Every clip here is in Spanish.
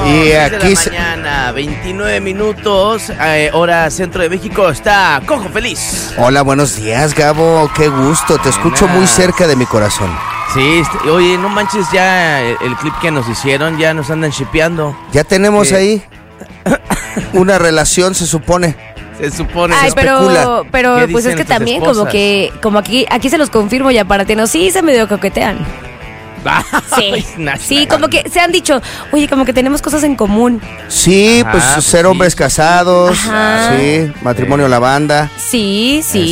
Y aquí de la mañana, 29 minutos, hora centro de México, está Cojo Feliz. Hola, buenos días, Gabo, qué gusto, te escucho muy cerca de mi corazón. Sí, oye, no manches, ya el clip que nos hicieron, ya nos andan shipeando. Ya tenemos ahí una relación, se supone. Se supone. Ay, pero pues es que también esposas? como aquí se los confirmo ya para ti, no, sí se medio coquetean. Sí, como que se han dicho, oye, como que tenemos cosas en común. Sí, pues ser hombres casados, sí, matrimonio lavanda. Sí. Sí,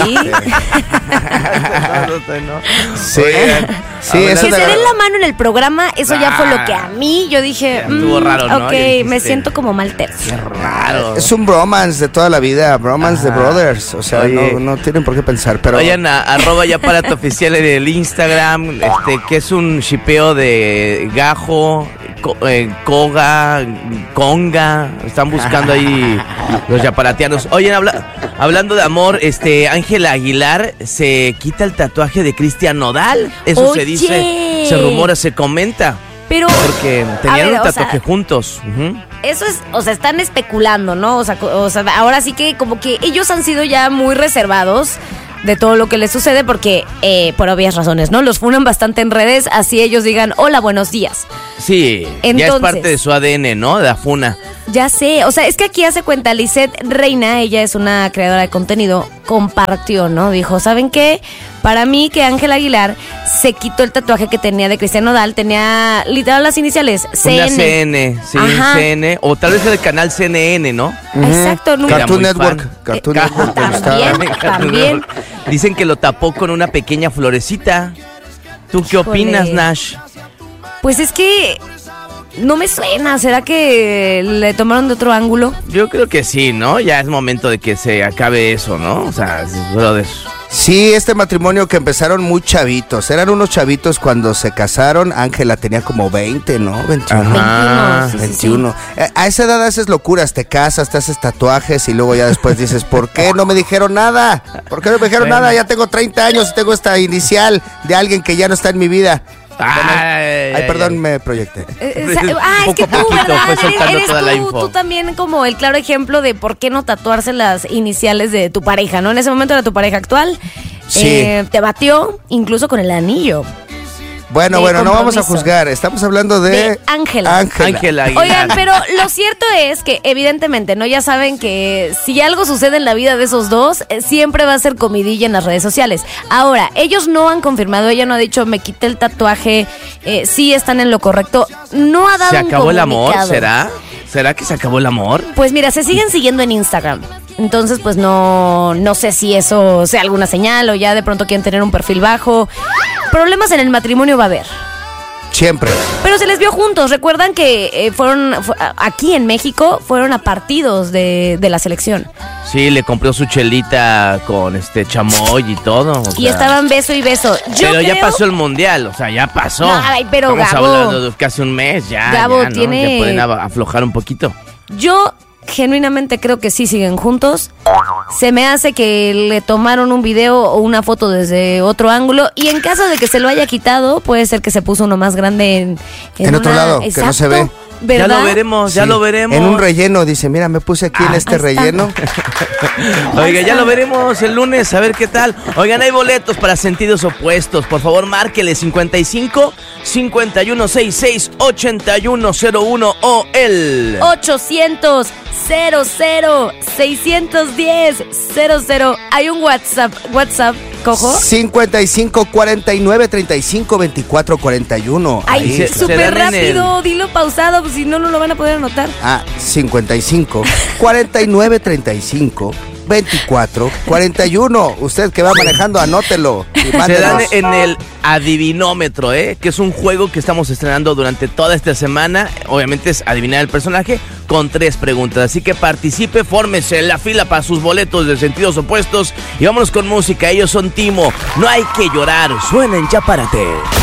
que se den la mano en el programa, eso ya fue lo que a mí, yo dije, estuvo raro, ¿no? Ok, me siento como mal tercio. Qué raro. Es un bromance de toda la vida, bromance de brothers, o sea, no tienen por qué pensar, pero... Vayan a @yaparato oficial en el Instagram, que es un shipeo de gajo, coga, conga, están buscando ahí los yaparatianos. Oye, hablando de amor, Ángela Aguilar se quita el tatuaje de Cristian Nodal, eso se dice, se rumora, se comenta. Pero, porque tenían un tatuaje juntos. Eso es, o sea, están especulando, ¿no? O sea, ahora sí que como que ellos han sido ya muy reservados de todo lo que les sucede porque, por obvias razones, ¿no? Los funan bastante en redes, así ellos digan, hola, buenos días. Sí, entonces, ya es parte de su ADN, ¿no? De la funa. Ya sé, o sea, es que aquí hace cuenta, Lisette Reina, ella es una creadora de contenido, compartió, ¿no? Dijo, ¿saben qué? Para mí que Ángela Aguilar se quitó el tatuaje que tenía de Cristian Nodal, tenía literal las iniciales, CN. Una CN, sí, CN, o tal vez el canal CNN, ¿no? Exacto. Cartoon Network. Cartoon Network. También. Dicen que lo tapó con una pequeña florecita. ¿Tú qué opinas, Nash? Pues es que no me suena, ¿será que le tomaron de otro ángulo? Yo creo que sí, ¿no? Ya es momento de que se acabe eso, ¿no? O sea, brother. Sí, este matrimonio que empezaron muy chavitos, eran unos chavitos cuando se casaron. Ángela tenía como 20, ¿no? 21. Ajá. 21. Sí. A esa edad haces locuras, te casas, te haces tatuajes y luego ya después dices, ¿por qué no me dijeron nada? ¿Por qué no me dijeron nada? Ya tengo 30 años y tengo esta inicial de alguien que ya no está en mi vida. Ay, perdón, me proyecté. Es que tú, ¿verdad? Eres tú también como el claro ejemplo de por qué no tatuarse las iniciales de tu pareja, ¿no? En ese momento era tu pareja actual. Sí. Te batió incluso con el anillo. Bueno, no vamos a juzgar. Estamos hablando de Ángela. Oigan, pero lo cierto es que evidentemente, ¿no? Ya saben que si algo sucede en la vida de esos dos, siempre va a ser comidilla en las redes sociales. Ahora, ellos no han confirmado, ella no ha dicho, me quité el tatuaje, sí están en lo correcto. No ha dado un comunicado. ¿Se acabó el amor? ¿Será que se acabó el amor? Pues mira, se siguen siguiendo en Instagram. Entonces, pues no sé si eso sea alguna señal o ya de pronto quieren tener un perfil bajo. Problemas en el matrimonio va a haber. Siempre. Pero se les vio juntos. Recuerdan que fueron aquí en México, fueron a partidos de la selección. Sí, le compró su chelita con chamoy y todo. Y estaban beso y beso. Pero ya pasó el mundial, o sea, ya pasó. Ay, pero estamos Gabo, hablando de casi un mes ya. Gabo, ya, ¿no? tiene... Ya pueden aflojar un poquito. Yo genuinamente creo que sí siguen juntos. Se me hace que le tomaron un video o una foto desde otro ángulo y en caso de que se lo haya quitado, puede ser que se puso uno más grande en otro lado, exacto, que no se ve. ¿Verdad? Ya lo veremos. En un relleno, dice, mira, me puse aquí en este relleno. Oiga, ya lo veremos el lunes, a ver qué tal. Oigan, hay boletos para Sentidos Opuestos. Por favor, márquele 55 5166 8101 o el 800 610 00. Hay un WhatsApp, Cojo. 55 49 35 24 41. Ay, súper rápido, dilo pausado, pues si no, no lo van a poder anotar. 55 49 35 24 41. Usted que va manejando, anótelo. Se dan en el adivinómetro, que es un juego que estamos estrenando durante toda esta semana. Obviamente es adivinar el personaje con 3 preguntas. Así que participe, fórmese en la fila para sus boletos de Sentidos Opuestos. Y vámonos con música. Ellos son Timo. No hay que llorar. Suena en Yapárate.